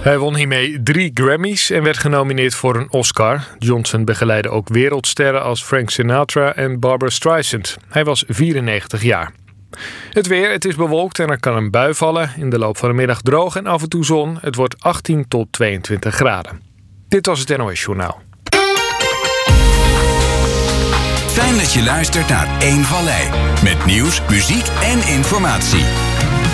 Hij won hiermee 3 Grammys en werd genomineerd voor een Oscar. Johnson begeleidde ook wereldsterren als Frank Sinatra en Barbra Streisand. Hij was 94 jaar. Het weer, het is bewolkt en er kan een bui vallen. In de loop van de middag droog en af en toe zon. Het wordt 18 tot 22 graden. Dit was het NOS Journaal. Fijn dat je luistert naar Eén Vallei. Met nieuws, muziek en informatie.